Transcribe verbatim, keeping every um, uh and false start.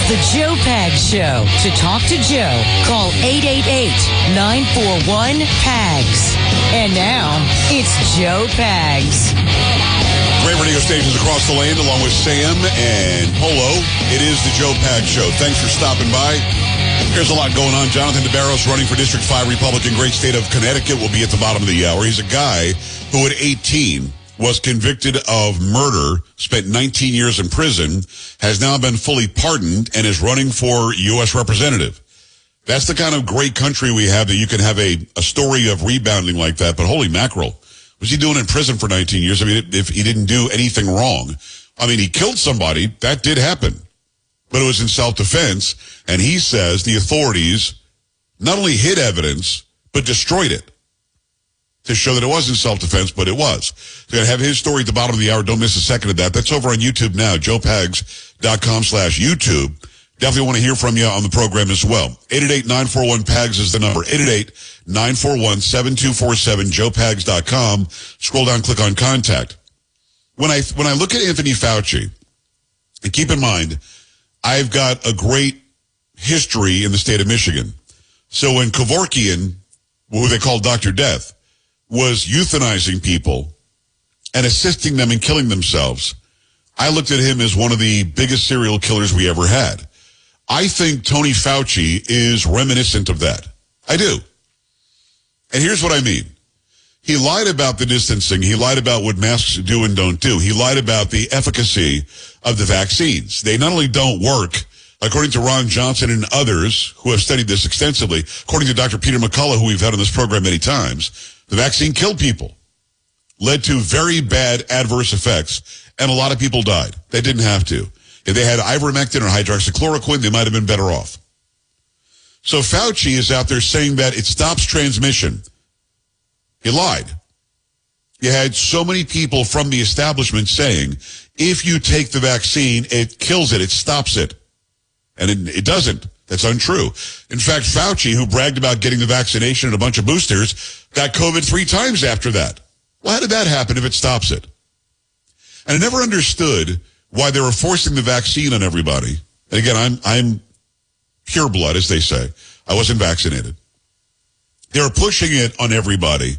The Joe Pags Show. To talk to Joe, call eight eight eight, nine four one, P A G S. And now, it's Joe Pags. Great radio stations across the land, along with Sam and Polo. It is the Joe Pags Show. Thanks for stopping by. There's a lot going on. Jonathan DeBarros, running for District five Republican, great state of Connecticut, will be at the bottom of the hour. He's a guy who at eighteen was convicted of murder, spent nineteen years in prison, has now been fully pardoned, and is running for U S representative. That's the kind of great country we have, that you can have a, a story of rebounding like that. But holy mackerel, was he doing in prison for nineteen years? I mean, if he didn't do anything wrong. I mean, he killed somebody. That did happen. But it was in self-defense, and he says the authorities not only hid evidence, but destroyed it to show that it wasn't self-defense, but it was. So you're going to have his story at the bottom of the hour. Don't miss a second of that. That's over on YouTube now, joe pags dot com slash YouTube. Definitely want to hear from you on the program as well. eight eight eight, nine four one, P A G S is the number. eight eight eight, nine four one, seven two four seven, joe pags dot com. Scroll down, click on contact. When I, when I look at Anthony Fauci, and keep in mind, I've got a great history in the state of Michigan. So when Kevorkian, who they call Doctor Death, was euthanizing people and assisting them in killing themselves, I looked at him as one of the biggest serial killers we ever had. I think Tony Fauci is reminiscent of that. I do. And here's what I mean. He lied about the distancing. He lied about what masks do and don't do. He lied about the efficacy of the vaccines. They not only don't work, according to Ron Johnson and others who have studied this extensively, according to Doctor Peter McCullough, who we've had on this program many times, the vaccine killed people, led to very bad adverse effects, and a lot of people died. They didn't have to. If they had ivermectin or hydroxychloroquine, they might have been better off. So Fauci is out there saying that it stops transmission. He lied. You had so many people from the establishment saying, if you take the vaccine, it kills it, it stops it. And it, it doesn't. That's untrue. In fact, Fauci, who bragged about getting the vaccination and a bunch of boosters, got COVID three times after that. Well, how did that happen if it stops it? And I never understood why they were forcing the vaccine on everybody. And again, I'm I'm pure blood, as they say. I wasn't vaccinated. They were pushing it on everybody